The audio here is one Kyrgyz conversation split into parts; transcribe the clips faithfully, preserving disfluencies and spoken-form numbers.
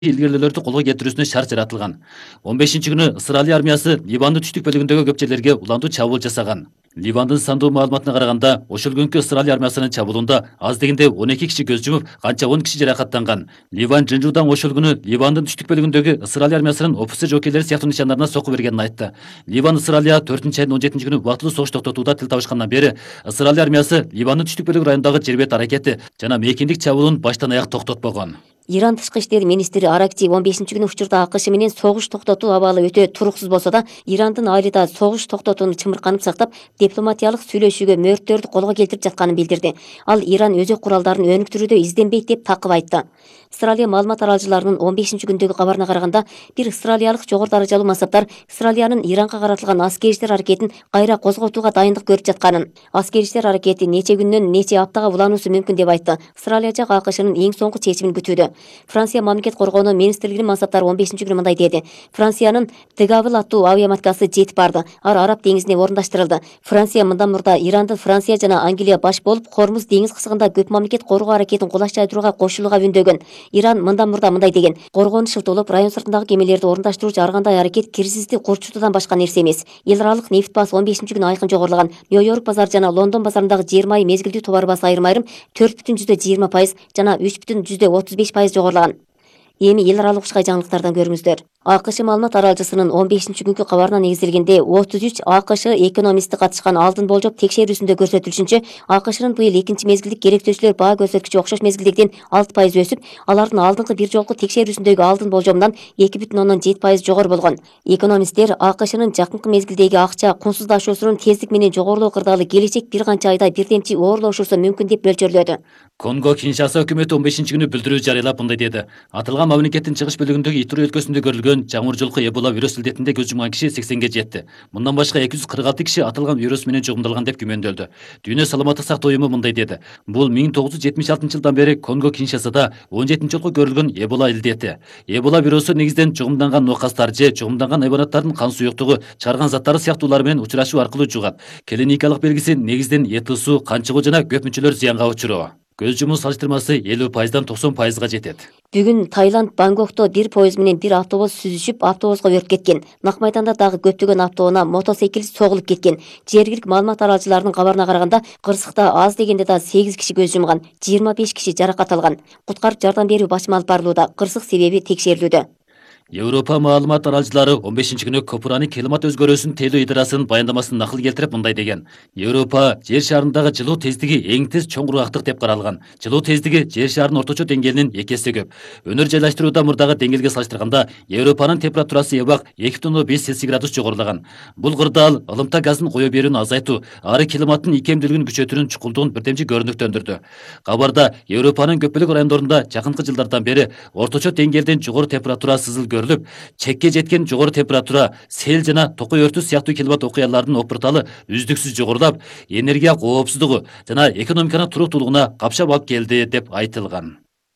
илгерүүлөрдү колго келтирүүсүнө шарт жаратылган. он бешинчи күнү Ысыралия армиясы Ливандын түштүк бөлүгүндөгү көп жерлерге уландуу чабуул жасаган. Ливандын сандуу маалыматына караганда, ошол күнкү Ысыралия армиясынын чабуулунда аз дегенде он эки киши көз жумуп, канча он киши жаракаттанган. Ливан Жынжуудан ошол күнү Ливандын түштүк бөлүгүндөгү Ысыралия армиясынын офицер жоокейлери сыяктуу нишандарына сокку бергенин айтты. Ливан Ысыралия төртүнчү айдын он жетинчи күнү убактылуу согуш токтотууда тил табышкандан бери Ысыралия армиясы Ливандын түштүк бөлүгү районундагы жер бет аракети жана мейкиндик чабуулун баштан аяк токтотпогон. Иран тышкы иштер министри Аракчи он бешинчи күнү учурда АКШ менен согуш токтотуу абалы өтө туруксуз болсо да, Ирандын айылда согуш токтотууну чымырканып сактап, дипломатиялык сүйлөшүүгө мөөрттөрдү колго келтирип жатканын билдирди. Ал Иран өзөк куралдарын өнүктүрүүдө изденбейт деп такып айтты. Ысыралия маалымат аралчыларынын он бешинчи күндөгү кабарына караганда, бир ысыралиялык жогору даражалуу мансаптар Исраилиянын Иранга каратылган аскери иштер аракетин кайра козготууга дайындык көрүп жатканын, аскери иштер аракети нече күндөн нече аптага улануусу мүмкүн деп айтты. Ысыралия жак АКШнын эң соңку чечимин күтүүдө. Франция мамлекет коргоонуу министрлигинин мансаптары он бешинчи күнү мындай деди. Франциянын Дегавыл аттуу авиаматкасы жетип барды. Ар Араб деңизине орундаштырылды. Франция мындан мурда Ирандын Франция жана Англия баш болуп, Хормуз деңиз кысыгында көп мамлекет коргоо аракетин кулаш жайдырууга кошулууга үндөгөн. Иран мындан мурда мындай деген: коргоонун шылтуулуп, район сыртындагы кемелерди орундаштыруучу ар кандай аракет кризисти курчутуудан башка нерсе эмес. Эл аралык нефть баасы он бешинчи күнү айкын жогорулаган. Нью-Йорк базары жана Лондон базарындагы жыйырма ай мезгилдүү товар баасы айрым-айрым төрт бүтүн жүздө жыйырма пайыз жана үч бүтүн жүздө отуз беш пайыз жогорулаган. Эми эл аралык ушкай жаңылыктардан көрүңүздөр. АКШ маалымат аралчысынын он бешинчи күнкү кабарына негизделгенде отуз үч АКШ экономисти катышкан алдын болжоп текшерүүсүндө көрсөтүлүшүнчө, АКШнын быйыл экинчи мезгилдик керектөөчүлөр баа көрсөткүчү окшош мезгилдегиден алты пайыз өсүп, алардын алдыңкы бир жолку текшерүүсүндөгү алдын болжомунан эки бүтүн ондон жети пайыз жогору болгон. Экономисттер АКШнын жакынкы мезгилдеги акча кунсуздашуусунун тездик менен жогорулоо кырдаалы келечек бир канча айда бирдемчи оорлошурсу мүмкүн деп мөлчөрлөдү. Конго Киншаса өкмөтү он бешинчи күнү билдирүү жарыялап мындай деди. Атылган мамлекеттин чыгыш бөлүгүндөгү Итури өлкөсүндө көрүлгөн жаңыр жылкы Эбола вирус илдетинде көз жумган киши сексенге жетти. Мындан башка эки жүз кырк алты киши атылган вирус менен жугумдалган деп күмөндөлдү. Дүйнө саламаттык сактоо уюму мындай деди. Бул миң тогуз жүз жетимиш алтынчы жылдан бери Конго Киншасада он жетинчи жолку көрүлгөн Эбола илдети. Эбола вирусу негизден жугумданган нокастар же жугумданган хайванаттардын кан суюктугу чыгарган заттары сыяктуулар менен учурашуу аркылуу жугат. Клиникалык белгиси негизден эт ысуу, кан чыгуу жана көп мүчөлөр зыянга учуруу. Көз жумуу салыштырмасы элүү пайыздан токсон пайызга жетет. Бүгүн Таиланд Бангкокто бир поезд менен бир автобус сүзүшүп, автобуска өрт кеткен. Нак майданда дагы көптөгөн автоунаа, мотоциклист согулуп кеткен. Жергиликтик маалымат аралчыларынын кабарына караганда, кырсыкта аз дегенде да сегиз киши көз жумган, жыйырма беш киши жаракат алган. Куткарып жардам берүү башым алып барылууда, кырсык себеби текшерилүүдө. Европа маалымат аралчылары он бешинчи күнү Копурани климат өзгөрүүсүнүн тейлөө идарасынын баяндамасын накыл келтирип мындай деген. Европа жер шарындагы жылуу тездиги эң тез чоң кургактык деп каралган. Жылуу тездиги жер шарынын орточо деңгээлинин эки эсе көп. Өнөр жайлаштырууда мурдагы деңгээлге салыштырганда Европанын температурасы эбак эки бүтүн ондон беш Цельсий градус жогорулаган. Бул кырдаал ылымта газдын кое берүүнү азайтуу, ары климаттын икемдүүлүгүн күчөтүүнүн чукулдугун бирдемчи көрүнүктөндүрдү. Кабарда Европанын көп бөлүк райондорунда жакынкы жылдардан бери орточо деңгээлден жогору температура сызыл көрүлүп, чекке жеткен жогору температура, сел жана токой өртү сыяктуу климат окуяларынын опурталы үздүксүз жогорулап, энергия коопсуздугу жана экономиканын туруктуулугуна капшап алып келди деп айтылган.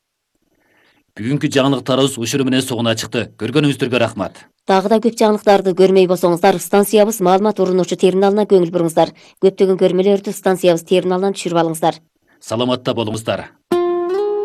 Бүгүнкү жаңылыктарыбыз ушуну менен соңуна чыкты. Көргөнүңүздөргө рахмат. Дагы да көп жаңылыктарды көрмөй болсоңуздар, станциябыз маалымат урунуучу терминалына көңүл буруңуздар. Көптөгөн көрмөлөрдү станциябыз терминалынан түшүрүп алыңыздар. Саламатта болуңуздар.